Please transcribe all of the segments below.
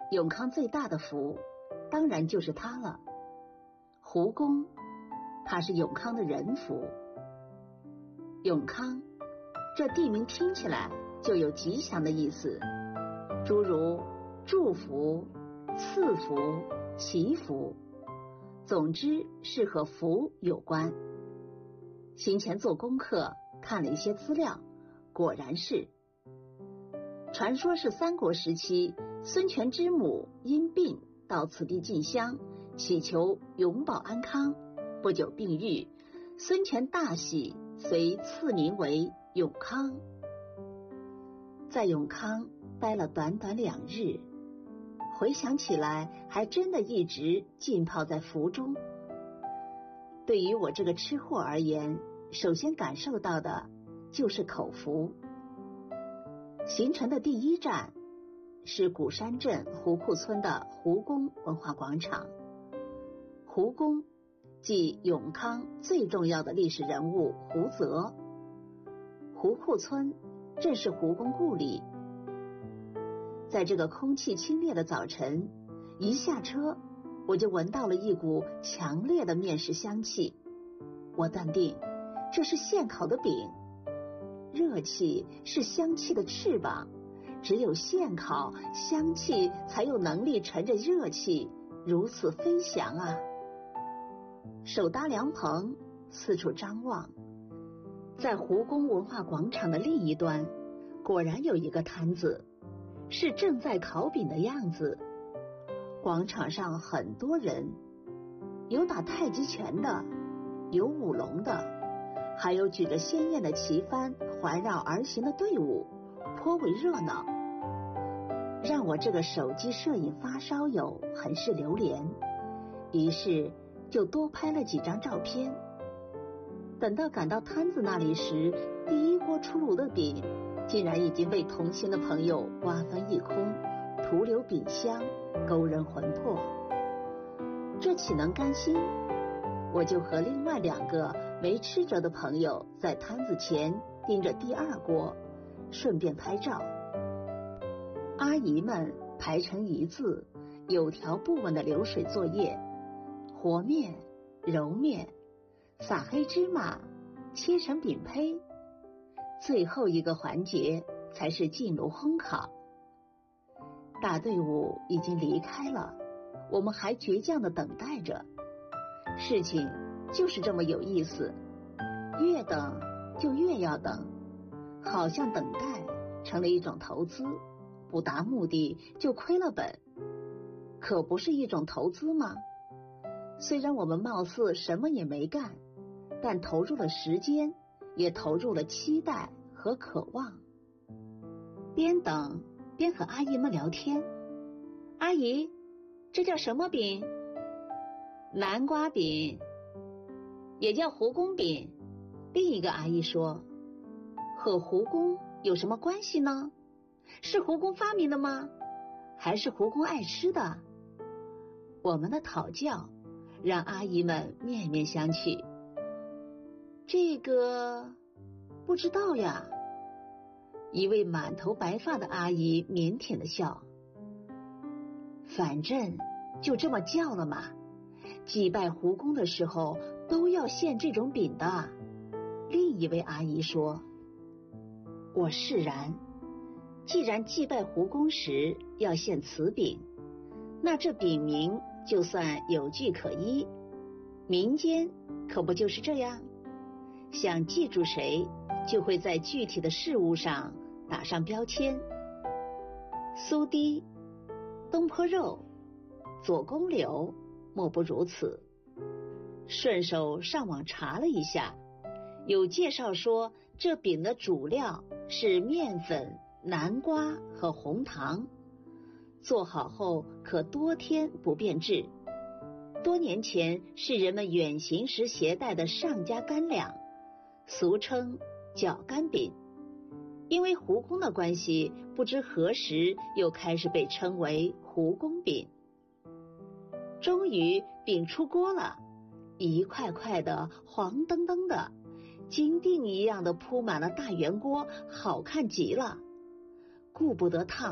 永康最大的福，当然就是它了。胡公，它是永康的人福。永康这地名听起来就有吉祥的意思，诸如祝福、赐福、祈福，总之是和福有关。行前做功课，看了一些资料，果然是。传说是三国时期，孙权之母因病到此地进香，祈求永保安康。不久病愈，孙权大喜，遂赐名为永康。在永康待了短短2日，回想起来，还真的一直浸泡在福中。对于我这个吃货而言，首先感受到的就是口福。行程的第一站是鼓山镇胡库村的胡公文化广场。胡公即永康最重要的历史人物胡泽。胡库村正是胡公故里。在这个空气清冽的早晨，一下车我就闻到了一股强烈的面食香气。我断定这是现烤的饼。热气是香气的翅膀，只有现烤，香气才有能力乘着热气如此飞翔啊！手搭凉棚，四处张望，在胡公文化广场的另一端，果然有一个摊子，是正在烤饼的样子。广场上很多人，有打太极拳的，有舞龙的，还有举着鲜艳的旗幡环绕而行的队伍，颇为热闹，让我这个手机摄影发烧友很是流连，于是就多拍了几张照片。等到赶到摊子那里时，第一锅出炉的饼竟然已经被同行的朋友瓜分一空，徒留饼香，勾人魂魄。这岂能甘心？我就和另外2个没吃着的朋友在摊子前盯着第2锅，顺便拍照。阿姨们排成一字，有条不紊的流水作业，和面、揉面、撒黑芝麻、切成饼胚，最后一个环节才是进炉烘烤。大队伍已经离开了，我们还倔强地等待着。事情就是这么有意思，越等就越要等，好像等待成了一种投资，不达目的就亏了本。可不是一种投资吗？虽然我们貌似什么也没干，但投入了时间，也投入了期待和渴望。边等边和阿姨们聊天。阿姨，这叫什么饼？南瓜饼，也叫胡公饼。另一个阿姨说，和胡公有什么关系呢？是胡公发明的吗？还是胡公爱吃的？我们的讨教让阿姨们面面相觑。这个不知道呀。一位满头白发的阿姨腼腆地笑，反正就这么叫了嘛，祭拜胡公的时候都要献这种饼的。另一位阿姨说。我释然，既然祭拜胡公时要献此饼，那这饼名就算有据可依。民间可不就是这样，想记住谁，就会在具体的事物上打上标签。苏堤、东坡肉、左公柳，莫不如此。顺手上网查了一下，有介绍说这饼的主料是面粉、南瓜和红糖，做好后可多天不变质。多年前是人们远行时携带的上佳干粮，俗称脚干饼。因为胡公的关系，不知何时又开始被称为胡公饼。终于饼出锅了，一块块的黄澄澄的，金锭一样的铺满了大圆锅，好看极了。顾不得烫，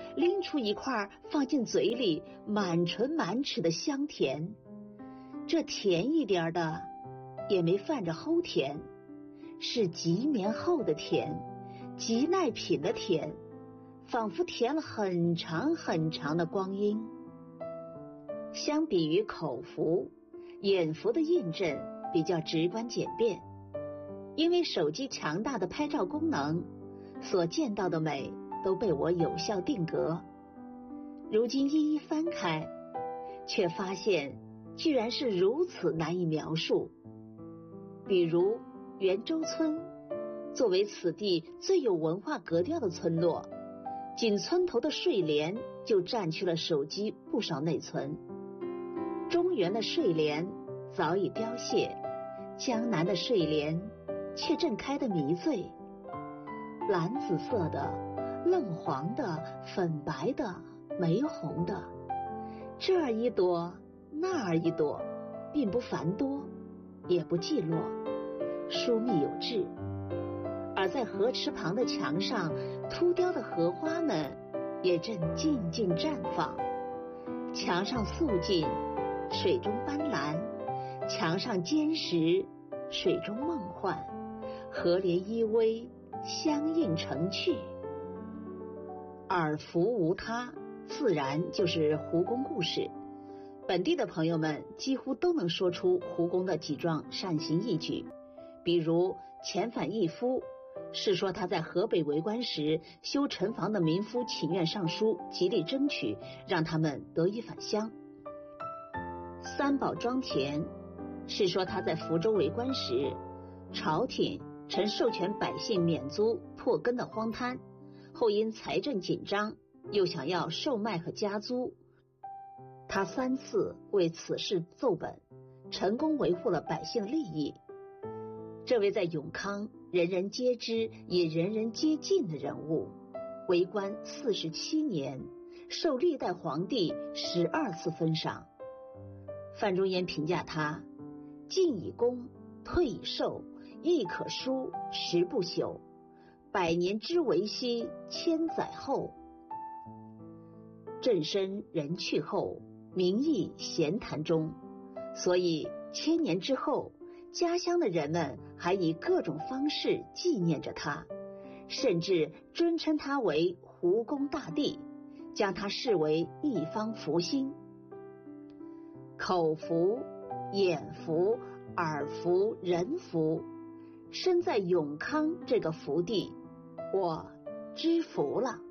拎出一块放进嘴里，满唇满齿的香甜。这甜一点的也没泛着齁甜，是极绵厚的甜，极耐品的甜，仿佛甜了很长很长的光阴。相比于口福，眼福的印证比较直观简便，因为手机强大的拍照功能，所见到的美都被我有效定格。如今一一翻开，却发现居然是如此难以描述。比如袁州村，作为此地最有文化格调的村落，仅村头的睡莲就占据了手机不少内存。中原的睡莲早已凋谢，江南的睡莲却正开得迷醉。蓝紫色的、嫩黄的、粉白的、玫红的，这儿一朵那儿一朵，并不繁多，也不寂落，疏密有致。而在河池旁的墙上，秃雕的荷花们也正静静绽放。墙上素净，水中斑斓；墙上坚实，水中梦幻。荷莲依偎，相映成趣。耳福无他，自然就是胡公故事。本地的朋友们几乎都能说出胡公的几桩善行义举，比如遣返义夫，是说他在河北为官时，修城防的民夫请愿上书，极力争取，让他们得以返乡。三宝庄田，是说他在福州为官时，朝廷曾授权百姓免租破耕的荒滩，后因财政紧张，又想要售卖和加租，他3次为此事奏本，成功维护了百姓利益。这位在永康人人皆知也人人皆敬的人物，为官47年，受历代皇帝12次封赏。范仲淹评价他：进以功，退以寿，亦可书，时不朽，100年之为期，1000载后。正身人去后，名义闲谈中，所以1000年之后，家乡的人们还以各种方式纪念着他，甚至尊称他为胡公大帝，将他视为一方福星。口福、眼福、耳福、人福，身在永康这个福地，我知福了。